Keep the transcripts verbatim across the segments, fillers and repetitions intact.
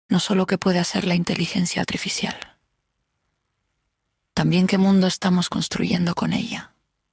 no solo qué puede hacer la inteligencia artificial, también qué mundo estamos construyendo con ella.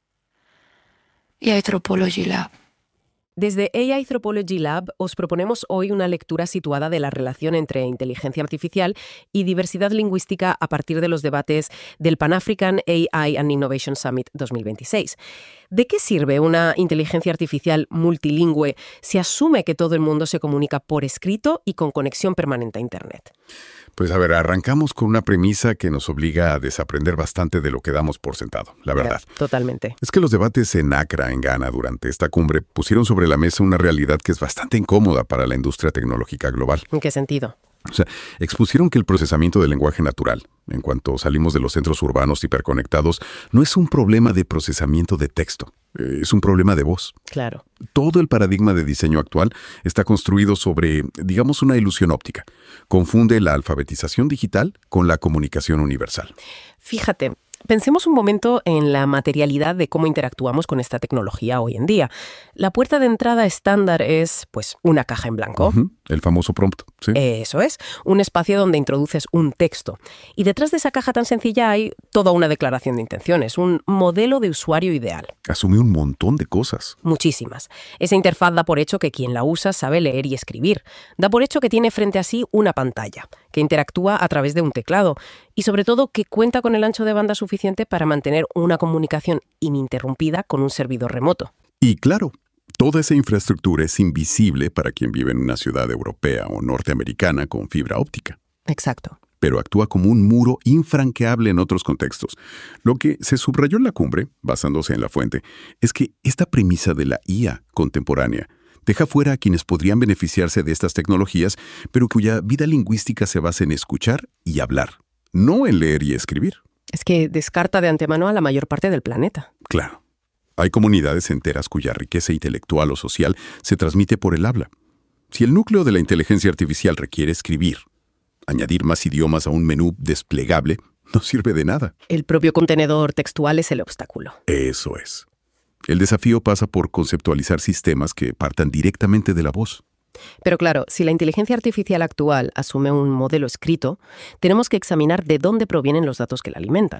Y Anthropology Lab. Desde A I Anthropology Lab os proponemos hoy una lectura situada de la relación entre inteligencia artificial y diversidad lingüística a partir de los debates del Pan-African A I and Innovation Summit dos mil veintiséis. ¿De qué sirve una inteligencia artificial multilingüe si asume que todo el mundo se comunica por escrito y con conexión permanente a Internet? Pues a ver, arrancamos con una premisa que nos obliga a desaprender bastante de lo que damos por sentado, la verdad. Yeah, totalmente. Es que los debates en Accra, en Ghana, durante esta cumbre, pusieron sobre la mesa una realidad que es bastante incómoda para la industria tecnológica global. ¿En qué sentido? O sea, expusieron que el procesamiento del lenguaje natural, en cuanto salimos de los centros urbanos hiperconectados, no es un problema de procesamiento de texto, es un problema de voz. Claro. Todo el paradigma de diseño actual está construido sobre, digamos, una ilusión óptica. Confunde la alfabetización digital con la comunicación universal. Fíjate, pensemos un momento en la materialidad de cómo interactuamos con esta tecnología hoy en día. La puerta de entrada estándar es, pues, una caja en blanco. Uh-huh. El famoso prompt, ¿sí? Eso es, un espacio donde introduces un texto. Y detrás de esa caja tan sencilla hay toda una declaración de intenciones, un modelo de usuario ideal. Asume un montón de cosas. Muchísimas. Esa interfaz da por hecho que quien la usa sabe leer y escribir. Da por hecho que tiene frente a sí una pantalla, que interactúa a través de un teclado y sobre todo que cuenta con el ancho de banda suficiente para mantener una comunicación ininterrumpida con un servidor remoto. Y claro, toda esa infraestructura es invisible para quien vive en una ciudad europea o norteamericana con fibra óptica. Exacto. Pero actúa como un muro infranqueable en otros contextos. Lo que se subrayó en la cumbre, basándose en la fuente, es que esta premisa de la I A contemporánea deja fuera a quienes podrían beneficiarse de estas tecnologías, pero cuya vida lingüística se basa en escuchar y hablar, no en leer y escribir. Es que descarta de antemano a la mayor parte del planeta. Claro. Hay comunidades enteras cuya riqueza intelectual o social se transmite por el habla. Si el núcleo de la inteligencia artificial requiere escribir, añadir más idiomas a un menú desplegable no sirve de nada. El propio contenedor textual es el obstáculo. Eso es. El desafío pasa por conceptualizar sistemas que partan directamente de la voz. Pero claro, si la inteligencia artificial actual asume un modelo escrito, tenemos que examinar de dónde provienen los datos que la alimentan.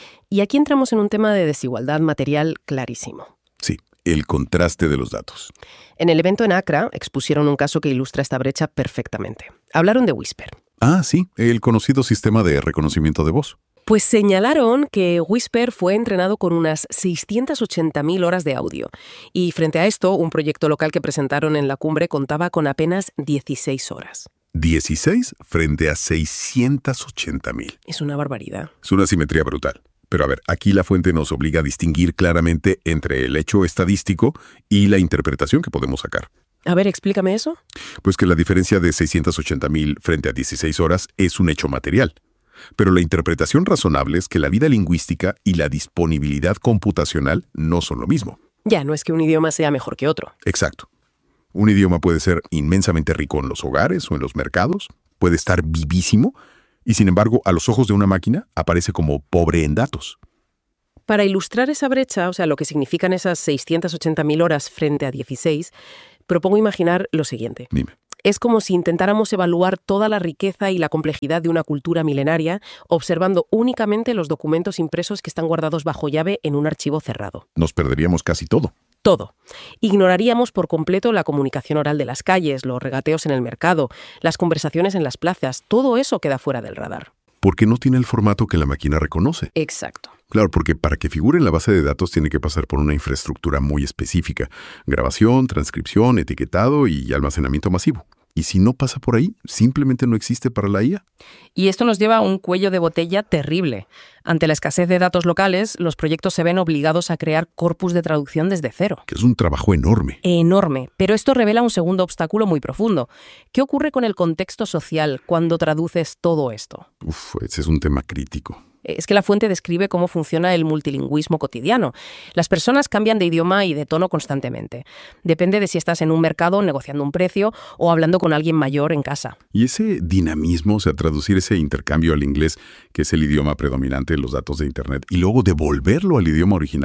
Y aquí entramos en un tema de desigualdad material clarísimo. Sí, el contraste de los datos. En el evento en Accra expusieron un caso que ilustra esta brecha perfectamente. Hablaron de Whisper. Ah, sí, el conocido sistema de reconocimiento de voz. Pues señalaron que Whisper fue entrenado con unas seiscientas ochenta mil horas de audio. Y frente a esto, un proyecto local que presentaron en la cumbre contaba con apenas dieciséis horas. dieciséis frente a seiscientas ochenta mil. Es una barbaridad. Es una simetría brutal. Pero a ver, aquí la fuente nos obliga a distinguir claramente entre el hecho estadístico y la interpretación que podemos sacar. A ver, explícame eso. Pues que la diferencia de seiscientas ochenta mil frente a dieciséis horas es un hecho material. Pero la interpretación razonable es que la vida lingüística y la disponibilidad computacional no son lo mismo. Ya, no es que un idioma sea mejor que otro. Exacto. Un idioma puede ser inmensamente rico en los hogares o en los mercados, puede estar vivísimo, y sin embargo, a los ojos de una máquina, aparece como pobre en datos. Para ilustrar esa brecha, o sea, lo que significan esas seiscientas ochenta mil horas frente a dieciséis, propongo imaginar lo siguiente. Dime. Es como si intentáramos evaluar toda la riqueza y la complejidad de una cultura milenaria observando únicamente los documentos impresos que están guardados bajo llave en un archivo cerrado. Nos perderíamos casi todo. Todo. Ignoraríamos por completo la comunicación oral de las calles, los regateos en el mercado, las conversaciones en las plazas. Todo eso queda fuera del radar. Porque no tiene el formato que la máquina reconoce. Exacto. Claro, porque para que figure en la base de datos tiene que pasar por una infraestructura muy específica. Grabación, transcripción, etiquetado y almacenamiento masivo. Y si no pasa por ahí, simplemente no existe para la I A. Y esto nos lleva a un cuello de botella terrible. Ante la escasez de datos locales, los proyectos se ven obligados a crear corpus de traducción desde cero. Que es un trabajo enorme. Enorme. Pero esto revela un segundo obstáculo muy profundo. ¿Qué ocurre con el contexto social cuando traduces todo esto? Uf, ese es un tema crítico. Es que la fuente describe cómo funciona el multilingüismo cotidiano. Las personas cambian de idioma y de tono constantemente. Depende de si estás en un mercado negociando un precio o hablando con alguien mayor en casa. Y ese dinamismo, o sea, traducir ese intercambio al inglés, que es el idioma predominante de los datos de Internet, y luego devolverlo al idioma original,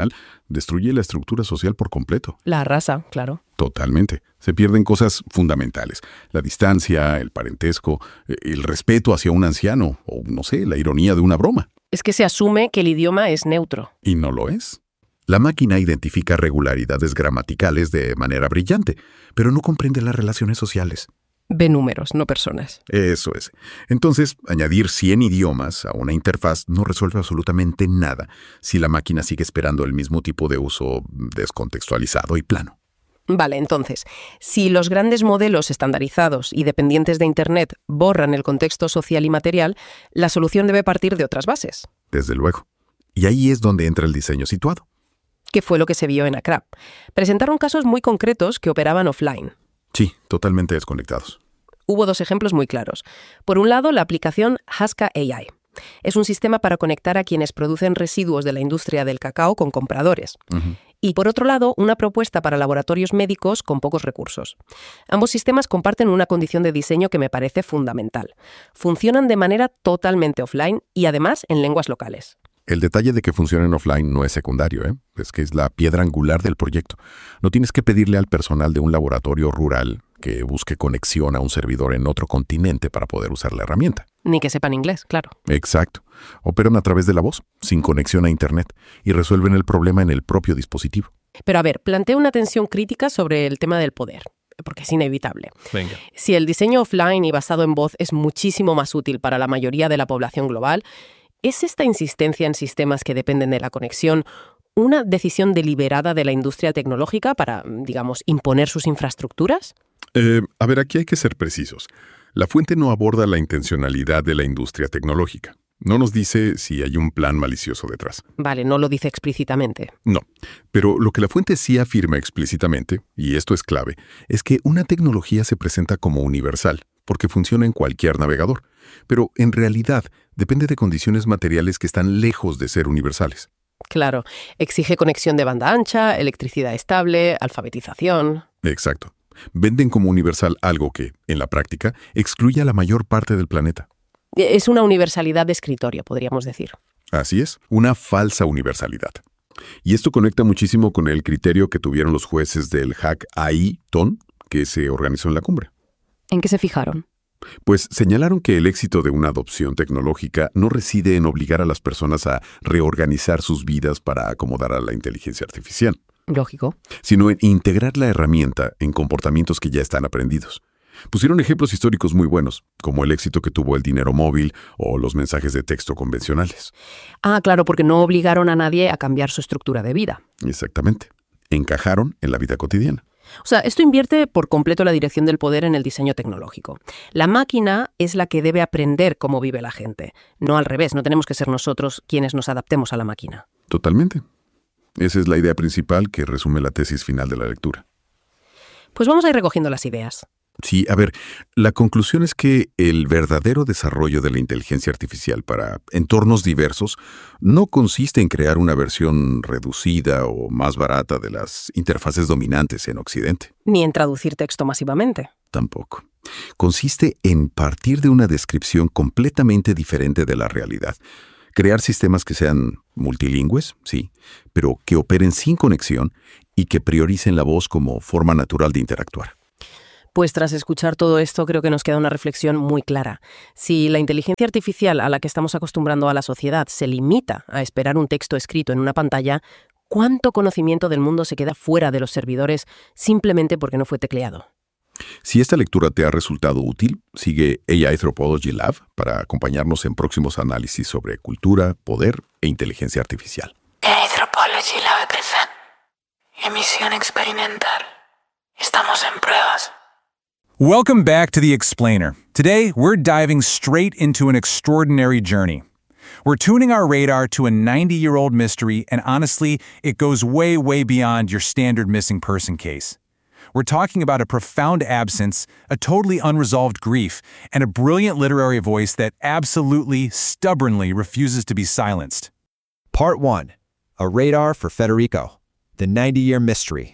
destruye la estructura social por completo. La arrasa, claro. Totalmente. Se pierden cosas fundamentales. La distancia, el parentesco, el respeto hacia un anciano o, no sé, la ironía de una broma. Es que se asume que el idioma es neutro. Y no lo es. La máquina identifica regularidades gramaticales de manera brillante, pero no comprende las relaciones sociales. Ve números, no personas. Eso es. Entonces, añadir cien idiomas a una interfaz no resuelve absolutamente nada si la máquina sigue esperando el mismo tipo de uso descontextualizado y plano. Vale, entonces, si los grandes modelos estandarizados y dependientes de Internet borran el contexto social y material, la solución debe partir de otras bases. Desde luego. Y ahí es donde entra el diseño situado. ¿Qué fue lo que se vio en Acrap? Presentaron casos muy concretos que operaban offline. Sí, totalmente desconectados. Hubo dos ejemplos muy claros. Por un lado, la aplicación Haska A I. Es un sistema para conectar a quienes producen residuos de la industria del cacao con compradores. Uh-huh. Y por otro lado, una propuesta para laboratorios médicos con pocos recursos. Ambos sistemas comparten una condición de diseño que me parece fundamental. Funcionan de manera totalmente offline y además en lenguas locales. El detalle de que funcionen offline no es secundario, ¿eh? Es que es la piedra angular del proyecto. No tienes que pedirle al personal de un laboratorio rural que busque conexión a un servidor en otro continente para poder usar la herramienta. Ni que sepan inglés, claro. Exacto. Operan a través de la voz, sin conexión a Internet, y resuelven el problema en el propio dispositivo. Pero a ver, planteo una tensión crítica sobre el tema del poder, porque es inevitable. Venga. Si el diseño offline y basado en voz es muchísimo más útil para la mayoría de la población global, ¿es esta insistencia en sistemas que dependen de la conexión una decisión deliberada de la industria tecnológica para, digamos, imponer sus infraestructuras? Eh, a ver, aquí hay que ser precisos. La fuente no aborda la intencionalidad de la industria tecnológica. No nos dice si hay un plan malicioso detrás. Vale, no lo dice explícitamente. No, pero lo que la fuente sí afirma explícitamente, y esto es clave, es que una tecnología se presenta como universal, porque funciona en cualquier navegador, pero en realidad depende de condiciones materiales que están lejos de ser universales. Claro, exige conexión de banda ancha, electricidad estable, alfabetización. Exacto. Venden como universal algo que, en la práctica, excluye a la mayor parte del planeta. Es una universalidad de escritorio, podríamos decir. Así es, una falsa universalidad. Y esto conecta muchísimo con el criterio que tuvieron los jueces del Hack A I-T O N que se organizó en la cumbre. ¿En qué se fijaron? Pues señalaron que el éxito de una adopción tecnológica no reside en obligar a las personas a reorganizar sus vidas para acomodar a la inteligencia artificial, Lógico. sino en integrar la herramienta en comportamientos que ya están aprendidos. Pusieron ejemplos históricos muy buenos, como el éxito que tuvo el dinero móvil o los mensajes de texto convencionales. Ah, claro, porque no obligaron a nadie a cambiar su estructura de vida. Exactamente. Encajaron en la vida cotidiana. O sea, esto invierte por completo la dirección del poder en el diseño tecnológico. La máquina es la que debe aprender cómo vive la gente. No al revés, no tenemos que ser nosotros quienes nos adaptemos a la máquina. Totalmente. Esa es la idea principal que resume la tesis final de la lectura. Pues vamos a ir recogiendo las ideas. Sí, a ver, la conclusión es que el verdadero desarrollo de la inteligencia artificial para entornos diversos no consiste en crear una versión reducida o más barata de las interfaces dominantes en Occidente. Ni en traducir texto masivamente. Tampoco. Consiste en partir de una descripción completamente diferente de la realidad. Crear sistemas que sean multilingües, sí, pero que operen sin conexión y que prioricen la voz como forma natural de interactuar. Pues tras escuchar todo esto, creo que nos queda una reflexión muy clara. Si la inteligencia artificial a la que estamos acostumbrando a la sociedad se limita a esperar un texto escrito en una pantalla, ¿cuánto conocimiento del mundo se queda fuera de los servidores simplemente porque no fue tecleado? Si esta lectura te ha resultado útil, sigue A I Anthropology Lab para acompañarnos en próximos análisis sobre cultura, poder e inteligencia artificial. A I Anthropology Lab presenta emisión experimental. Estamos en pruebas. Welcome back to The Explainer. Today, we're diving straight into an extraordinary journey. We're tuning our radar to a ninety-year-old mystery, and honestly, it goes way, way beyond your standard missing person case. We're talking about a profound absence, a totally unresolved grief, and a brilliant literary voice that absolutely, stubbornly refuses to be silenced. Part one. A Radar for Federico. The ninety-Year Mystery.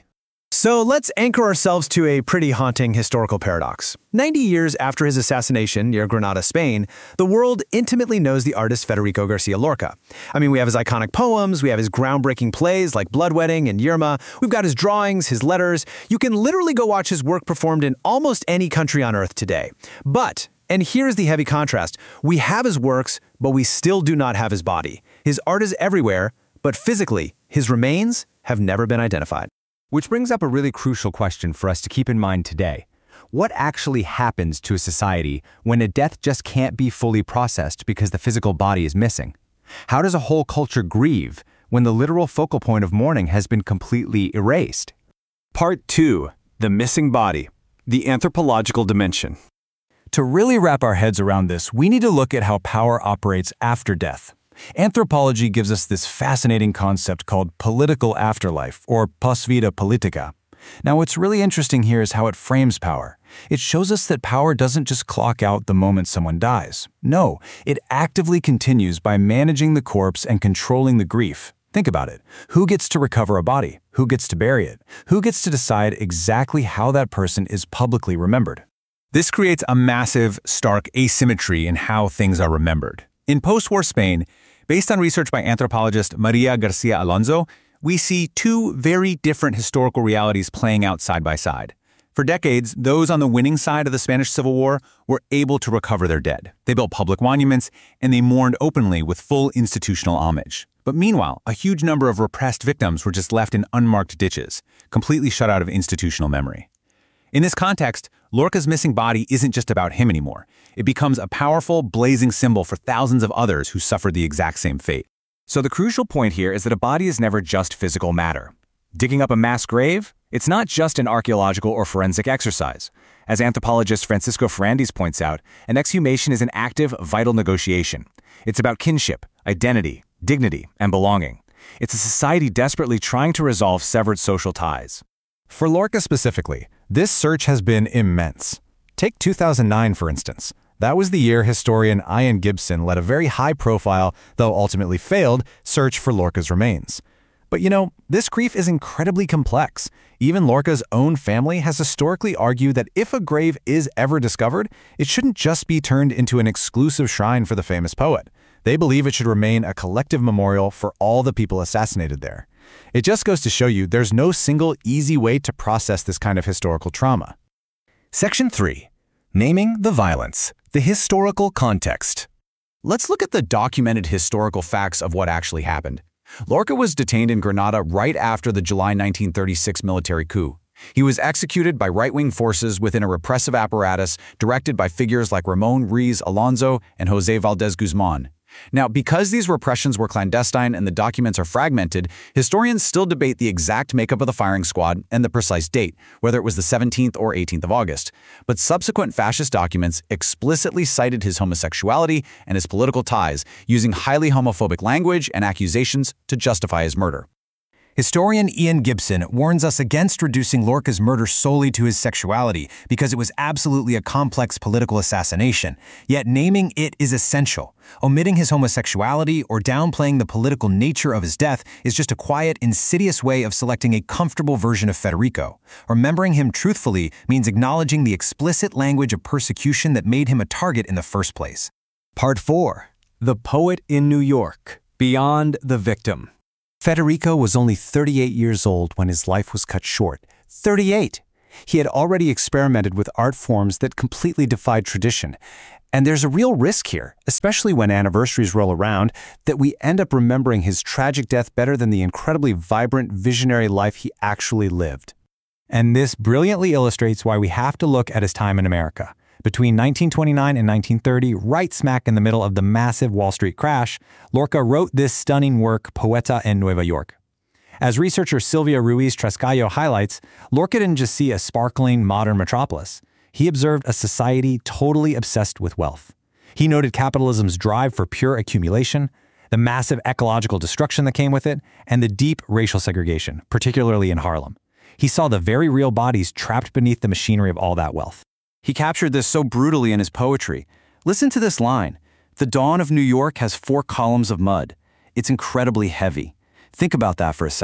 So let's anchor ourselves to a pretty haunting historical paradox. ninety years after his assassination near Granada, Spain, the world intimately knows the artist Federico Garcia Lorca. I mean, we have his iconic poems, we have his groundbreaking plays like Blood Wedding and Yerma, we've got his drawings, his letters. You can literally go watch his work performed in almost any country on earth today. But, and here's the heavy contrast, we have his works, but we still do not have his body. His art is everywhere, but physically, his remains have never been identified. Which brings up a really crucial question for us to keep in mind today. What actually happens to a society when a death just can't be fully processed because the physical body is missing? How does a whole culture grieve when the literal focal point of mourning has been completely erased? Part two, the missing body, the anthropological dimension. To really wrap our heads around this, we need to look at how power operates after death. Anthropology gives us this fascinating concept called political afterlife, or pos vita politica. Now, what's really interesting here is how it frames power. It shows us that power doesn't just clock out the moment someone dies. No, it actively continues by managing the corpse and controlling the grief. Think about it. Who gets to recover a body? Who gets to bury it? Who gets to decide exactly how that person is publicly remembered? This creates a massive, stark asymmetry in how things are remembered. In post-war Spain, based on research by anthropologist Maria Garcia Alonso, we see two very different historical realities playing out side by side. For decades, those on the winning side of the Spanish Civil War were able to recover their dead. They built public monuments, and they mourned openly with full institutional homage. But meanwhile, a huge number of repressed victims were just left in unmarked ditches, completely shut out of institutional memory. In this context, Lorca's missing body isn't just about him anymore. It becomes a powerful, blazing symbol for thousands of others who suffered the exact same fate. So the crucial point here is that a body is never just physical matter. Digging up a mass grave? It's not just an archaeological or forensic exercise. As anthropologist Francisco Ferrandis points out, an exhumation is an active, vital negotiation. It's about kinship, identity, dignity, and belonging. It's a society desperately trying to resolve severed social ties. For Lorca specifically, this search has been immense. Take two thousand nine, for instance. That was the year historian Ian Gibson led a very high-profile, though ultimately failed, search for Lorca's remains. But you know, this grief is incredibly complex. Even Lorca's own family has historically argued that if a grave is ever discovered, it shouldn't just be turned into an exclusive shrine for the famous poet. They believe it should remain a collective memorial for all the people assassinated there. It just goes to show you there's no single easy way to process this kind of historical trauma. Section three. Naming the violence. The historical context. Let's look at the documented historical facts of what actually happened. Lorca was detained in Granada right after the July nineteen thirty-six military coup. He was executed by right-wing forces within a repressive apparatus directed by figures like Ramon Ruiz Alonso and José Valdez Guzmán. Now, because these repressions were clandestine and the documents are fragmented, historians still debate the exact makeup of the firing squad and the precise date, whether it was the seventeenth or eighteenth of August. But subsequent fascist documents explicitly cited his homosexuality and his political ties, using highly homophobic language and accusations to justify his murder. Historian Ian Gibson warns us against reducing Lorca's murder solely to his sexuality because it was absolutely a complex political assassination, yet naming it is essential. Omitting his homosexuality or downplaying the political nature of his death is just a quiet, insidious way of selecting a comfortable version of Federico. Remembering him truthfully means acknowledging the explicit language of persecution that made him a target in the first place. Part four. The Poet in New York. Beyond the Victim. Federico was only thirty-eight years old when his life was cut short. thirty-eight! He had already experimented with art forms that completely defied tradition. And there's a real risk here, especially when anniversaries roll around, that we end up remembering his tragic death better than the incredibly vibrant, visionary life he actually lived. And this brilliantly illustrates why we have to look at his time in America. Between nineteen twenty-nine and nineteen thirty, right smack in the middle of the massive Wall Street crash, Lorca wrote this stunning work, Poeta en Nueva York. As researcher Silvia Ruiz Trescallo highlights, Lorca didn't just see a sparkling, modern metropolis. He observed a society totally obsessed with wealth. He noted capitalism's drive for pure accumulation, the massive ecological destruction that came with it, and the deep racial segregation, particularly in Harlem. He saw the very real bodies trapped beneath the machinery of all that wealth. He captured this so brutally in his poetry. Listen to this line. The dawn of New York has four columns of mud. It's incredibly heavy. Think about that for a second.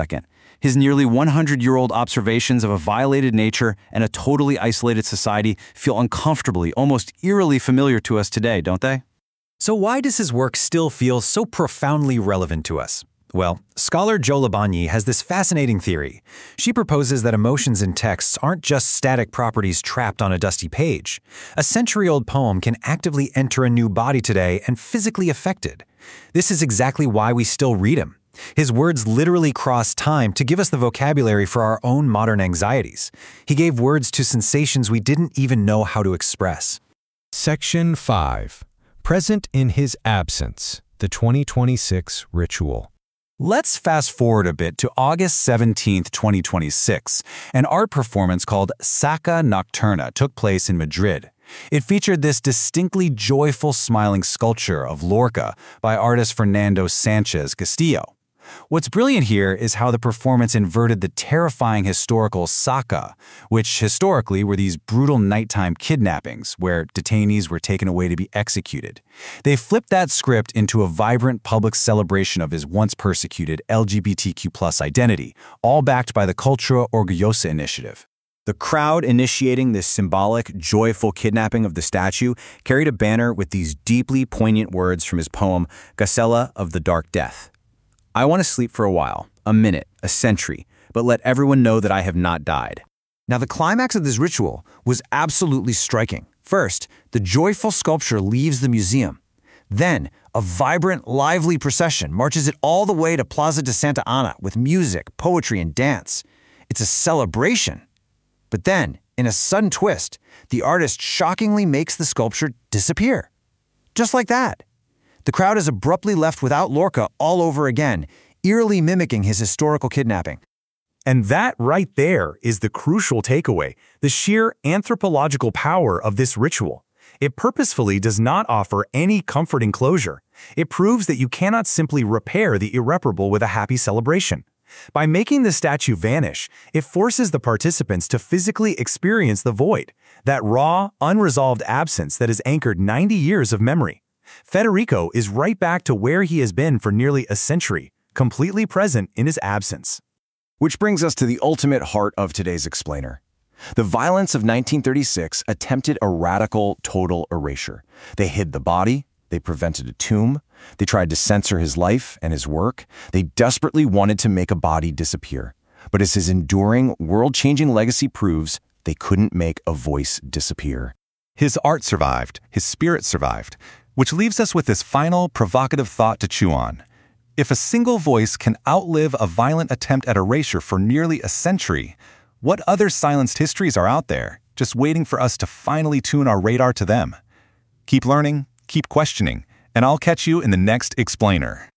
His nearly one hundred year old observations of a violated nature and a totally isolated society feel uncomfortably, almost eerily familiar to us today, don't they? So why does his work still feel so profoundly relevant to us? Well, scholar Jo Labonyi has this fascinating theory. She proposes that emotions in texts aren't just static properties trapped on a dusty page. A century-old poem can actively enter a new body today and physically affect it. This is exactly why we still read him. His words literally cross time to give us the vocabulary for our own modern anxieties. He gave words to sensations we didn't even know how to express. Section five. Present in his absence, the twenty twenty-six ritual. Let's fast forward a bit to August seventeenth, twenty twenty-six. An art performance called Sacca Nocturna took place in Madrid. It featured this distinctly joyful smiling sculpture of Lorca by artist Fernando Sanchez Castillo. What's brilliant here is how the performance inverted the terrifying historical Sacca, which historically were these brutal nighttime kidnappings where detainees were taken away to be executed. They flipped that script into a vibrant public celebration of his once persecuted L G B T Q plus identity, all backed by the Cultura Orgullosa initiative. The crowd initiating this symbolic, joyful kidnapping of the statue carried a banner with these deeply poignant words from his poem, Gacela of the Dark Death. I want to sleep for a while, a minute, a century, but let everyone know that I have not died. Now, the climax of this ritual was absolutely striking. First, the joyful sculpture leaves the museum. Then, a vibrant, lively procession marches it all the way to Plaza de Santa Ana with music, poetry, and dance. It's a celebration. But then, in a sudden twist, the artist shockingly makes the sculpture disappear. Just like that. The crowd is abruptly left without Lorca all over again, eerily mimicking his historical kidnapping. And that right there is the crucial takeaway, the sheer anthropological power of this ritual. It purposefully does not offer any comforting closure. It proves that you cannot simply repair the irreparable with a happy celebration. By making the statue vanish, it forces the participants to physically experience the void, that raw, unresolved absence that has anchored ninety years of memory. Federico is right back to where he has been for nearly a century, completely present in his absence. Which brings us to the ultimate heart of today's explainer. The violence of nineteen thirty-six attempted a radical, total erasure. They hid the body, they prevented a tomb, they tried to censor his life and his work, they desperately wanted to make a body disappear. But as his enduring, world-changing legacy proves, they couldn't make a voice disappear. His art survived, his spirit survived, which leaves us with this final, provocative thought to chew on. If a single voice can outlive a violent attempt at erasure for nearly a century, what other silenced histories are out there, just waiting for us to finally tune our radar to them? Keep learning, keep questioning, and I'll catch you in the next explainer.